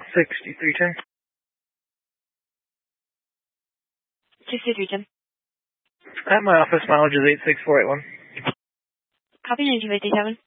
6310. 6310. At my office, mileage is 86481. Copy 1957.